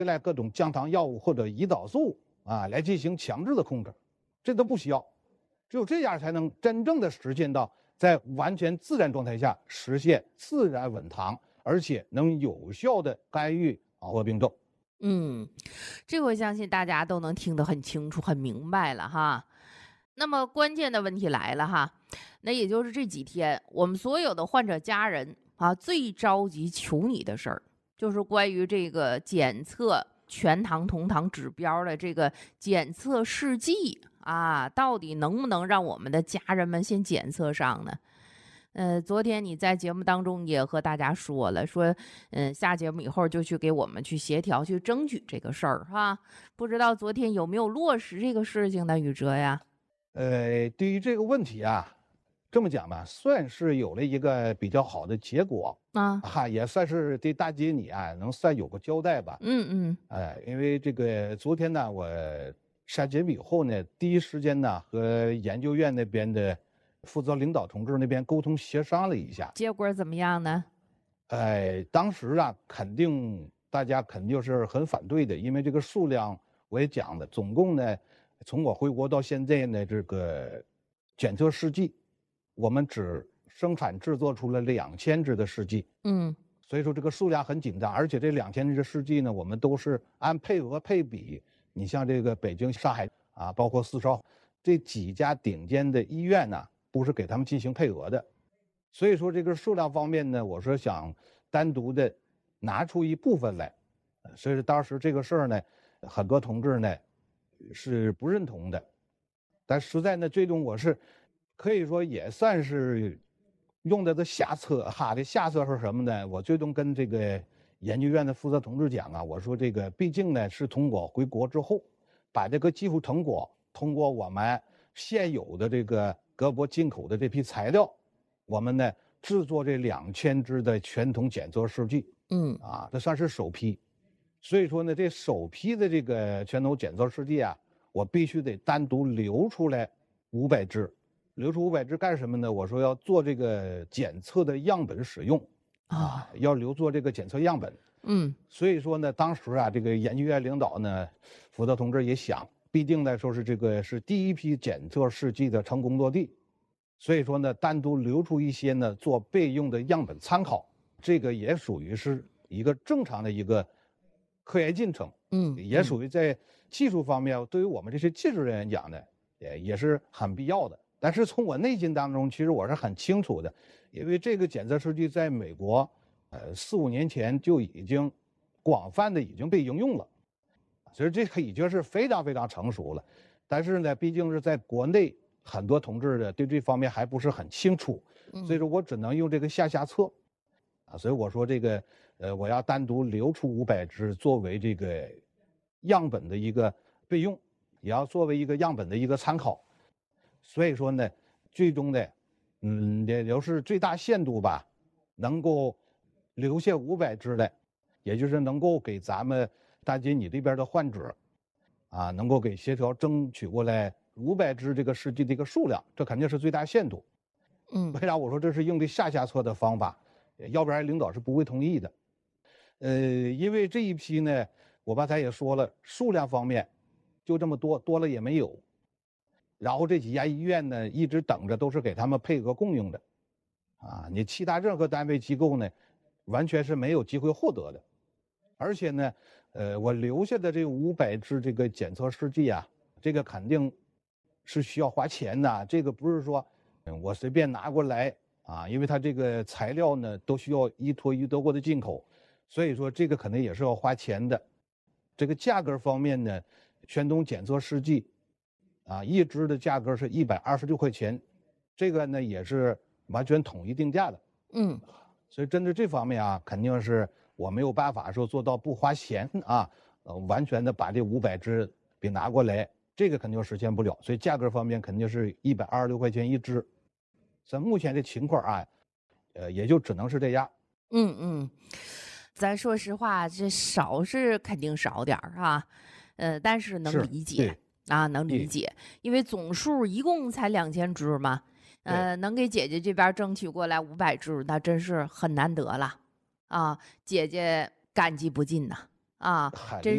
来各种降糖药物或者胰岛素啊来进行强制的控制，这都不需要。只有这样才能真正的实现到在完全自然状态下实现自然稳糖，而且能有效的干预熬合病症。 嗯，这回相信大家都能听得很清楚、很明白了哈。那么关键的问题来了哈，那也就是这几天我们所有的患者家人啊，最着急求你的事儿，就是关于这个检测全糖同糖指标的这个检测试剂啊，到底能不能让我们的家人们先检测上呢？昨天你在节目当中也和大家说了，说，下节目以后就去给我们去协调、去争取这个事儿哈。不知道昨天有没有落实这个事情呢，宇哲呀？ 对于这个问题啊，这么讲吧，算是有了一个比较好的结果， 啊， 也算是对大姐你啊能算有个交代吧。 嗯嗯， 因为这个昨天呢，我下节目以后呢，第一时间呢和研究院那边的负责领导同志那边沟通协商了一下。 结果怎么样呢？ 当时啊，大家肯定是很反对的，因为这个数量我也讲了，总共呢，从我回国到现在呢，这个检测试剂，我们只生产制作出了2000支的试剂， 嗯， 所以说这个数量很紧张，而且这2000支的试剂呢，我们都是按配额配比，你像这个北京、上海啊，包括四川这几家顶尖的医院呢，都是给他们进行配额的。所以说这个数量方面呢，我说想单独的拿出一部分来，所以说当时这个事儿呢，很多同志呢是不认同的，但实在呢，最终我是可以说也算是用的下策哈。这下策是什么呢？我最终跟这个研究院的负责同志讲啊，我说这个毕竟呢是通过回国之后，把这个技术成果通过我们现有的这个各国进口的这批材料。我们呢制作这2000支的全酮检测试剂， 嗯， 这算是首批。所以说呢，这首批的这个全酮检测试剂啊，我必须得单独留出来500支，留出500支干什么呢？我说要做这个检测的样本使用， 哦， 要留作这个检测样本。 嗯， 所以说呢，当时啊，这个研究院领导呢，负责同志也想，毕竟呢说是这个是第一批检测试剂的成功落地。所以说呢，单独留出一些呢做备用的样本参考，这个也属于是一个正常的一个科研进程，也嗯嗯属于在技术方面对于我们这些技术人员讲呢，也是很必要的。但是从我内心当中，其实我是很清楚的，因为这个检测试剂在美国，4、5年前就已经广泛的已经被应用了，所以这个已经是非常非常成熟了。但是呢，毕竟是在国内。很多同志呢对这方面还不是很清楚，所以嗯， 说我只能用这个下策，所以我说这个我要单独留出500支作为这个样本的一个备用，也要作为一个样本的一个参考。所以说呢，最终呢，也就是最大限度吧，能够留下500支来，也就是能够给咱们大姐你这边的患者能够给协调争取过来500支这个试剂的一个数量，这肯定是最大限度。 嗯， 为啥我说这是用的下策的方法？要不然领导是不会同意的。因为这一批呢，我刚才也说了，数量方面就这么多，多了也没有。然后这几家医院呢，一直等着都是给他们配额供应的，你其他任何单位机构呢，完全是没有机会获得的。而且呢，我留下的这500支这个检测试剂啊，这个肯定是需要花钱的，这个不是说我随便拿过来因为它这个材料呢都需要依托于德国的进口，所以说这个肯定也是要花钱的。这个价格方面呢，全酮检测试剂一支的价格是126块钱，这个呢也是完全统一定价的。 嗯， 所以针对这方面肯定是我没有办法说做到不花钱完全的把这500支给拿过来，这个肯定实现不了。所以价格方面肯定是126块钱一支。咱目前的情况也就只能是这样。 嗯嗯，咱说实话，这少是肯定少点儿啊，但是能是， 理解对， 啊，能理对， 解，因为总数一共才2000支嘛， 对。 能给姐姐这边儿争取过来500支，那真是很难得了啊，姐姐感激不尽呐，啊， 海真